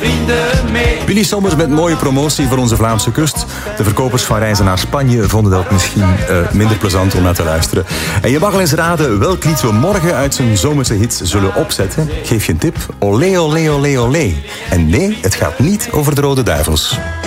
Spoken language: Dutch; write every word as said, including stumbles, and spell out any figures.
vrienden mee. Willy Sommers met mooie promotie voor onze Vlaamse kust. De verkopers van reizen naar Spanje vonden dat misschien uh, minder plezant om naar te luisteren. En je mag al eens raden welk lied we morgen uit zijn zomerse hits zullen opzetten. Geef je een tip. Olé, olé, olé, olé. En nee, het gaat niet over de Rode Duivels.